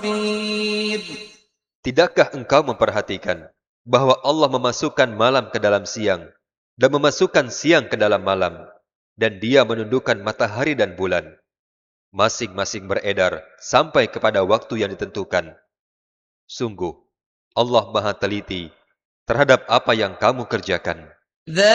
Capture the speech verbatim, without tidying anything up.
Tidakkah engkau memperhatikan bahwa Allah memasukkan malam ke dalam siang dan memasukkan siang ke dalam malam, dan Dia menundukkan matahari dan bulan, masing-masing beredar sampai kepada waktu yang ditentukan. Sungguh, Allah Maha Teliti terhadap apa yang kamu kerjakan.